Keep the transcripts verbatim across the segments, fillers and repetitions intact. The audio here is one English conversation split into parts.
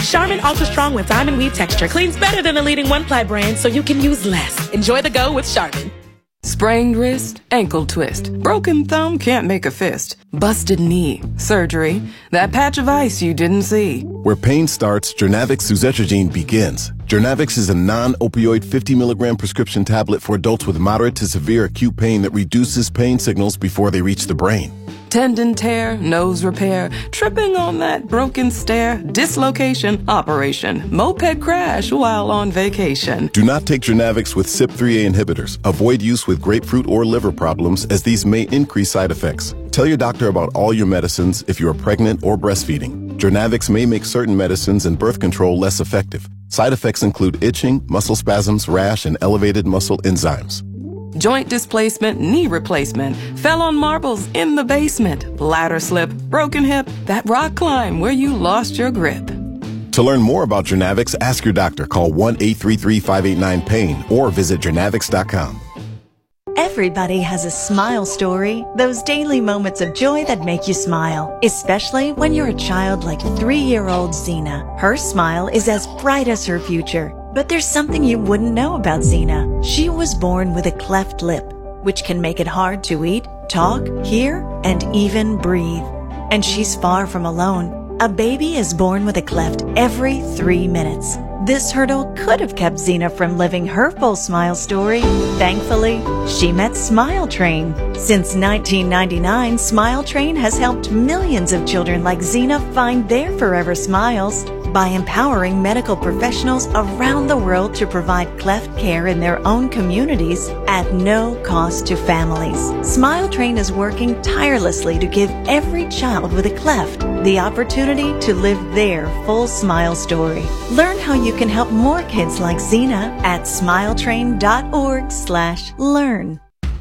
Charmin Ultra Strong with diamond weave texture cleans better than the leading one-ply brand, so you can use less. Enjoy the go with Charmin. Sprained wrist, ankle twist, broken thumb, can't make a fist, busted knee, surgery, that patch of ice you didn't see. Where pain starts, Jernavix suzetrigine begins. Jernavix is a non-opioid fifty milligram prescription tablet for adults with moderate to severe acute pain that reduces pain signals before they reach the brain. Tendon tear, nose repair, tripping on that broken stair, dislocation, operation, moped crash while on vacation. Do not take Jernavix with C Y P three A inhibitors. Avoid use with grapefruit or liver problems, as these may increase side effects. Tell your doctor about all your medicines if you are pregnant or breastfeeding. Jernavix may make certain medicines and birth control less effective. Side effects include itching, muscle spasms, rash, and elevated muscle enzymes. Joint displacement, knee replacement, fell on marbles in the basement, ladder slip, broken hip, that rock climb where you lost your grip. To learn more about Jernavix, ask your doctor. Call one eight three three, five eight nine, pain or visit jernavix dot com. Everybody has a smile story, those daily moments of joy that make you smile, especially when you're a child like three-year-old Zena. Her smile is as bright as her future. But there's something you wouldn't know about Zena. She was born with a cleft lip, which can make it hard to eat, talk, hear, and even breathe. And she's far from alone. A baby is born with a cleft every three minutes. This hurdle could have kept Zena from living her full smile story. Thankfully, she met Smile Train. Since nineteen ninety-nine, Smile Train has helped millions of children like Zena find their forever smiles by empowering medical professionals around the world to provide cleft care in their own communities at no cost to families. Smile Train is working tirelessly to give every child with a cleft the opportunity to live their full smile story. Learn how you can help more kids like Zena at smiletrain.org slash learn.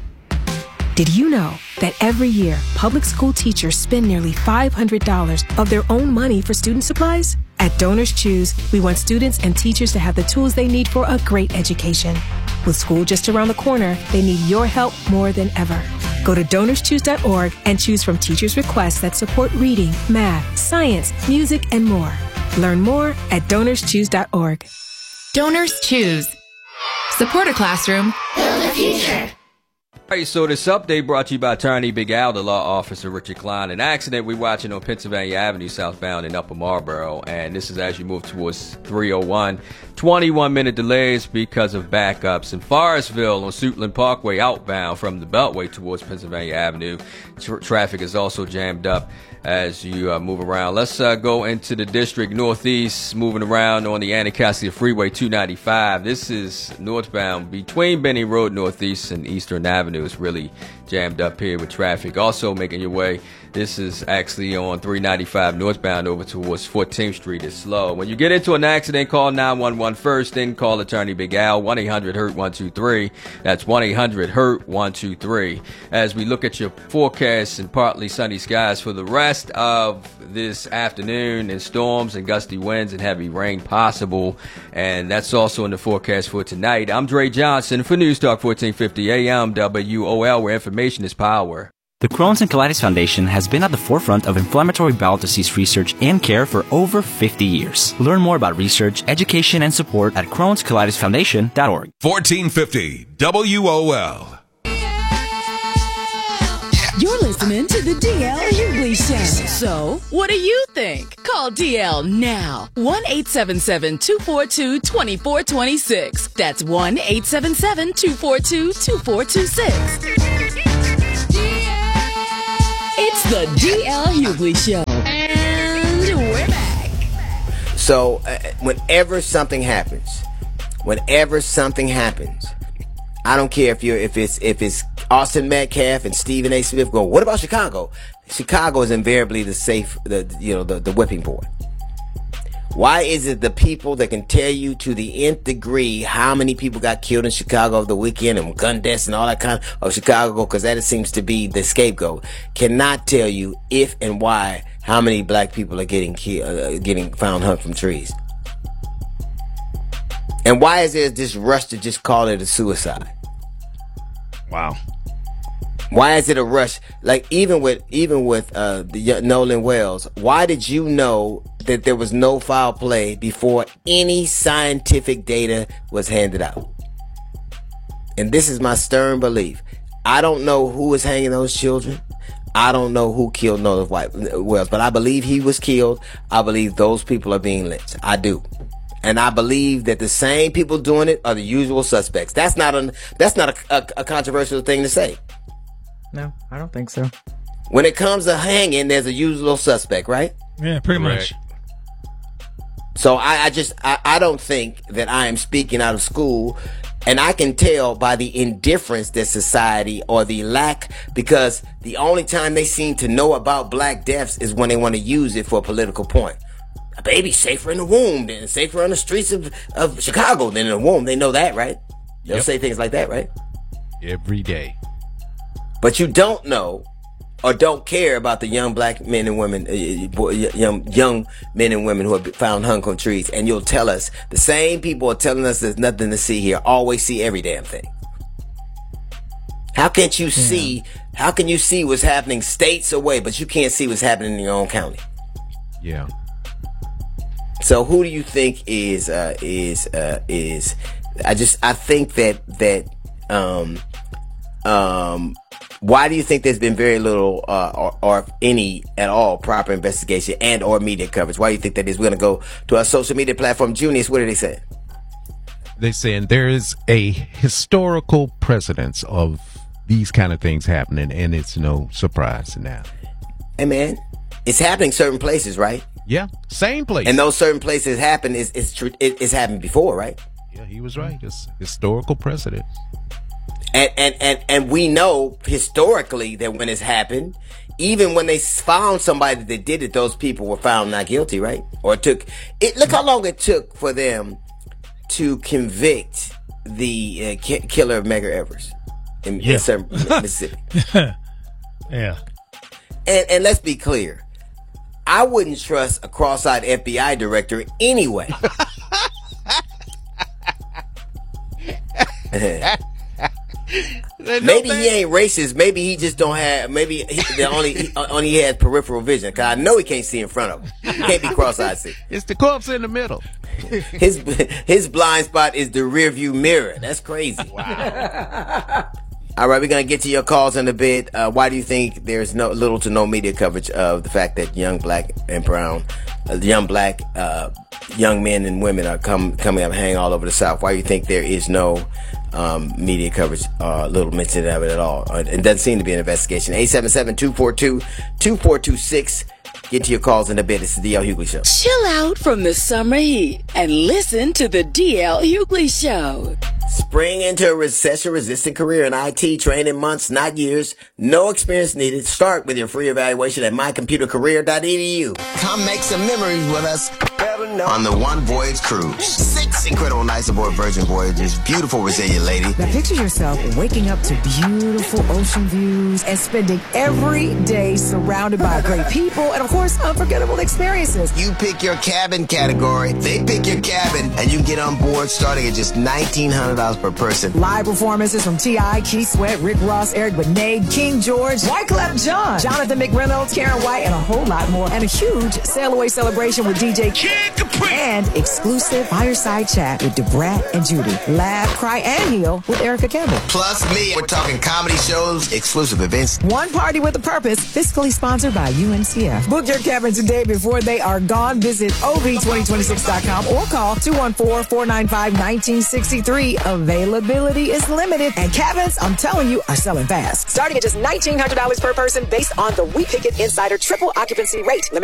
Did you know that every year public school teachers spend nearly five hundred dollars of their own money for student supplies? At Donors Choose, we want students and teachers to have the tools they need for a great education. With school just around the corner, they need your help more than ever. Go to donors choose dot org and choose from teachers' requests that support reading, math, science, music, and more. Learn more at donors choose dot org. Donors Choose. Support a classroom. Build a future. All right, so this update brought to you by Attorney Big Al, the law officer Richard Klein. An accident we're watching on Pennsylvania Avenue southbound in Upper Marlboro, and this is as you move towards three oh one. twenty-one minute delays because of backups. In Forestville on Suitland Parkway outbound from the Beltway towards Pennsylvania Avenue, Tra- traffic is also jammed up as you uh, move around. Let's uh, go into the district northeast, moving around on the Anacostia Freeway two ninety-five. This is northbound between Benning Road Northeast and Eastern Avenue. It's really jammed up here with traffic. Also making your way, this is actually on three ninety-five northbound over towards fourteenth Street. It's slow. When you get into an accident, call nine one one first, then call Attorney Big Al, one eight hundred hurt one two three. That's one eight hundred hurt one two three. As we look at your forecast and partly sunny skies for the rest of this afternoon, and storms and gusty winds and heavy rain possible, and that's also in the forecast for tonight. I'm Dre Johnson for News Talk fourteen fifty A M W O L, where information is power. The Crohn's and Colitis Foundation has been at the forefront of inflammatory bowel disease research and care for over fifty years. Learn more about research, education, and support at crohns colitis foundation dot org. fourteen fifty W O L. You're listening to the D L Hughley Show. So, what do you think? Call D L now. one eight seven seven, two four two, two four two six. That's one eight seven seven, two four two, two four two six. It's the D L Hughley Show. And we're back. So, uh, whenever something happens, whenever something happens, I don't care if you're if it's if it's Austin Metcalf and Stephen A. Smith go, what about Chicago? Chicago is invariably the safe, the you know, the, the whipping boy. Why is it the people that can tell you to the nth degree how many people got killed in Chicago over the weekend and gun deaths and all that kind of Chicago, because that seems to be the scapegoat, cannot tell you if and why how many black people are getting ki- uh, getting found hung from trees? And why is there this rush to just call it a suicide? Wow. Why is it a rush? Like even with even with uh, the Nolan Wells, why did you know that there was no foul play before any scientific data was handed out. And this is my stern belief. I don't know who is hanging those children. I don't know who killed Noah Wells, but I believe he was killed. I believe those people are being lynched. I do. And I believe that the same people doing it are the usual suspects. That's not a, that's not a, a, a controversial thing to say. No, I don't think so. When it comes to hanging, there's a usual suspect, right? Yeah, pretty Correct. much. So I, I just, I, I don't think that I am speaking out of school. And I can tell by the indifference that society, or the lack, because the only time they seem to know about black deaths is when they want to use it for a political point. A baby's safer in the womb than safer on the streets of, of Chicago than in the womb. They know that, right? They'll Yep. say things like that, right? Every day. But you don't know or don't care about the young black men and women, uh, boy, young young men and women who have been found hung on trees. And you'll tell us, the same people are telling us there's nothing to see here, always see every damn thing. How can't you see, how can you see what's happening states away, but you can't see what's happening in your own county? Yeah. So who do you think is, uh, is, uh, is, I just, I think that, that, um, um, why do you think there's been very little, uh, or, or any at all, proper investigation and or media coverage? Why do you think that is? We're going to go to our social media platform. Junius, what did they say? They're saying there is a historical precedence of these kind of things happening, and it's no surprise now. Hey, man, it's happening certain places, right? Yeah, same place. And those certain places happen is it's tr- it, it's happened before, right? Yeah, he was right. It's historical precedence. And, and, and, and we know historically that when it's happened, even when they found somebody that did it, those people were found not guilty, right? Or it took, it, look how long it took for them to convict the uh, ki- killer of Medgar Evers in, Yeah. in certain, Mississippi. Yeah. And, and let's be clear. I wouldn't trust a cross-eyed F B I director anyway. Maybe he ain't racist. Maybe he just don't have. Maybe he, the only he, only he has peripheral vision. Cause I know he can't see in front of him. He can't be cross-eyed. See. It's the corpse in the middle. His his blind spot is the rear view mirror. That's crazy. Wow. All right, we're gonna get to your calls in a bit. Uh, why do you think there's no little to no media coverage of the fact that young black and brown, uh, young black, uh, young men and women are come coming up, hanging all over the South? Why do you think there is no um, media coverage, uh, little mention of it at all? Uh, it doesn't seem to be an investigation. eight seven seven, two four two, two four two six. Get to your calls in a bit. It's the D L Hughley Show. Chill out from the summer heat and listen to the D L Hughley Show. Spring into a recession-resistant career in I T, training months, not years. No experience needed. Start with your free evaluation at my computer career dot e d u. Come make some memories with us on the One Voyage Cruise. Six incredible nights aboard Virgin Voyages. Beautiful, resilient lady. Now picture yourself waking up to beautiful ocean views and spending every day surrounded by great people and, of course, unforgettable experiences. You pick your cabin category, they pick your cabin, and you can get on board starting at just nineteen hundred dollars per person. Live performances from T I, Keith Sweat, Rick Ross, Eric Benet, King George, Wyclef Jean, Jonathan McReynolds, Karen White, and a whole lot more. And a huge sail away celebration with D J Kid Capri. And exclusive fireside chat with DeBrat and Judy. Laugh, cry, and heal with Erica Campbell. Plus me. We're talking comedy shows, exclusive events. One party with a purpose, fiscally sponsored by U N C F. Book your cabin today before they are gone. Visit O V twenty twenty-six dot com or call two one four, four nine five, one nine six three. Availability is limited, and cabins, I'm telling you, are selling fast. Starting at just nineteen hundred dollars per person based on the We Pick It Insider triple occupancy rate.